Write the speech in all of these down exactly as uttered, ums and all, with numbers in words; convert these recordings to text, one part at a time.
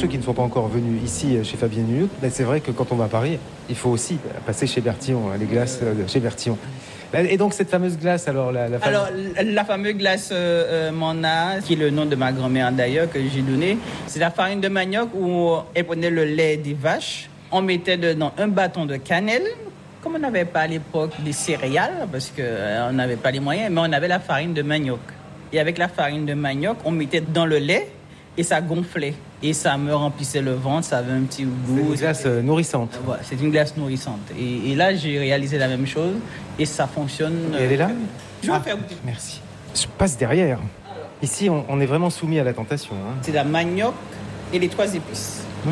ceux qui ne sont pas encore venus ici chez Fabien Nuyoud, ben c'est vrai que quand on va à Paris, il faut aussi passer chez Bertillon, les glaces de chez Bertillon. Et donc cette fameuse glace, alors la, la fameuse... Alors la fameuse glace euh, euh, Mona, qui est le nom de ma grand-mère d'ailleurs que j'ai donné, c'est la farine de manioc où elle prenait le lait des vaches, on mettait dedans un bâton de cannelle. Comme on n'avait pas à l'époque des céréales, parce qu'on euh, n'avait pas les moyens, mais on avait la farine de manioc. Et avec la farine de manioc, on mettait dans le lait et ça gonflait. Et ça me remplissait le ventre, ça avait un petit goût. C'est une glace euh, nourrissante. Euh, voilà, c'est une glace nourrissante. Et, et là, j'ai réalisé la même chose et ça fonctionne. Et elle est là? Je vais ah, vous faire goûter. Merci. Je passe derrière. Ici, on, on est vraiment soumis à la tentation. Hein. C'est la manioc et les trois épices. Mmh.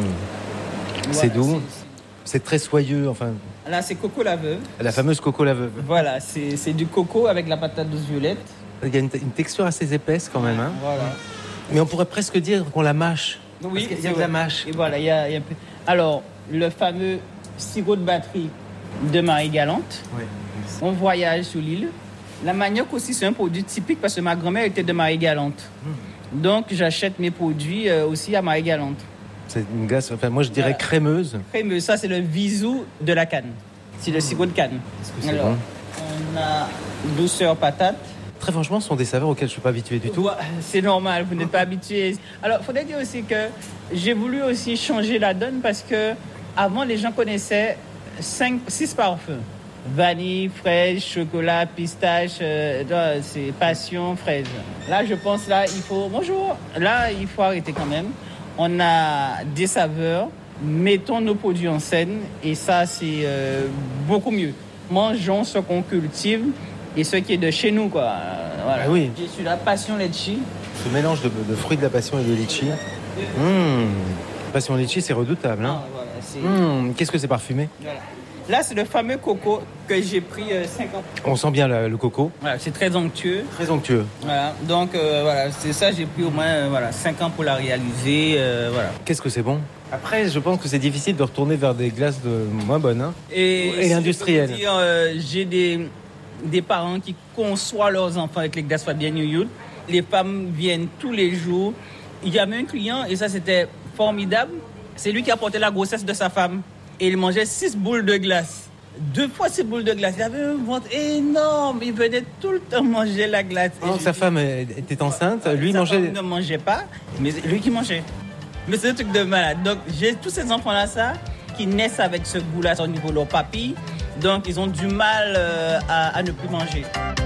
Voilà, c'est doux. C'est, c'est très soyeux, enfin... Là, c'est coco la veuve. La fameuse coco la veuve. Voilà, c'est, c'est du coco avec la patate douce violette. Il y a une, une texture assez épaisse quand même. Hein. Voilà. Mais on pourrait presque dire qu'on la mâche. Oui, il y a de la mâche. Et voilà, il y a, il y a un peu... Alors, le fameux sirop de batterie de Marie-Galante. Oui. On voyage sur l'île. La manioc aussi, c'est un produit typique parce que ma grand-mère était de Marie-Galante. Mmh. Donc, j'achète mes produits euh, aussi à Marie-Galante. C'est une glace, enfin moi je dirais voilà. crémeuse. Crémeuse, ça c'est le visou de la canne. C'est le sirop de canne. Est-ce que c'est Alors, bon? On a douceur patate. Très franchement, ce sont des saveurs auxquelles je ne suis pas habitué du tout. C'est normal, vous n'êtes pas habitué. Alors, il faudrait dire aussi que j'ai voulu aussi changer la donne parce que avant les gens connaissaient cinq, six parfums. Vanille, fraise, chocolat, pistache, euh, c'est passion, fraise. Là, je pense, là, il faut... Bonjour. Là, il faut arrêter quand même. On a des saveurs, mettons nos produits en scène et ça, c'est euh, beaucoup mieux. Mangeons ce qu'on cultive et ce qui est de chez nous, quoi. Euh, voilà. Ah oui. Je suis la passion litchi. Ce mélange de, de fruits de la passion et de litchi. Mmh. Passion litchi, c'est redoutable. Hein. Ah, voilà, c'est... Mmh. Qu'est-ce que c'est parfumé? Voilà. Là, c'est le fameux coco que j'ai pris euh, cinquante. On sent bien la, le coco. Voilà, c'est très onctueux. Très onctueux. Voilà, donc euh, voilà, c'est ça, j'ai pris au moins euh, voilà, cinq ans pour la réaliser. Euh, voilà. Qu'est-ce que c'est bon? Après, je pense que c'est difficile de retourner vers des glaces de moins bonnes. Hein. Et, et industrielles. Si euh, j'ai des, des parents qui conçoivent leurs enfants avec les glaces Fabien Nuyoud. Les femmes viennent tous les jours. Il y avait un client, et ça c'était formidable, c'est lui qui apportait la grossesse de sa femme. Et il mangeait six boules de glace. Deux fois six boules de glace. Il avait un ventre énorme. Il venait tout le temps manger la glace. Oh, sa femme était enceinte, lui sa mangeait... Femme ne mangeait pas, mais lui qui mangeait. Mais c'est un truc de malade. Donc j'ai tous ces enfants-là, ça, qui naissent avec ce goût-là au niveau de leur papille. Donc ils ont du mal euh, à, à ne plus manger.